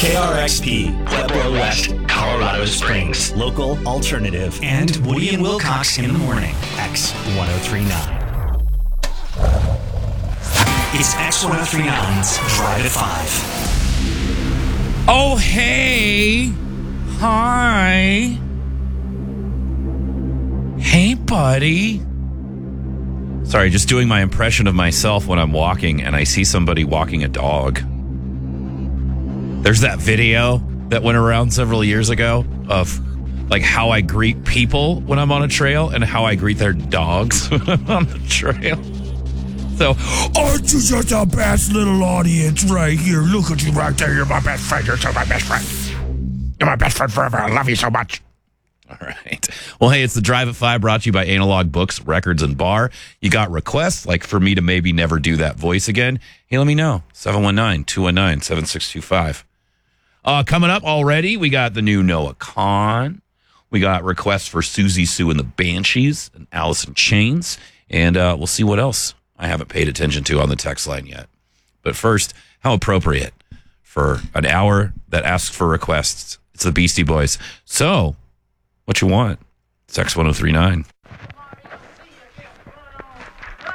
KRXP, Pueblo West, Colorado Springs. Local, alternative, and Woody and Wilcox in the morning. X1039. It's X1039's Drive at 5. Oh, hey. Hi. Hey, buddy. Sorry, just doing my impression of myself when I'm walking and I see somebody walking a dog. There's that video that went around several years ago of like how I greet people when I'm on a trail and how I greet their dogs when I'm on the trail. So, aren't you just the best little audience right here? Look at you right there. You're my best friend. You're so my best friend. You're my best friend forever. I love you so much. All right. Well, hey, it's the Drive at 5 brought to you by Analog Books, Records, and Bar. You got requests, like for me to maybe never do that voice again? Hey, let me know. 719-219-7625. Coming up already, we got the new Noah Kahan. We got requests for Susie Sue and the Banshees and Alice in Chains. And we'll see what else I haven't paid attention to on the text line yet. But first, how appropriate for an hour that asks for requests. It's the Beastie Boys. So, what you want? It's X1039.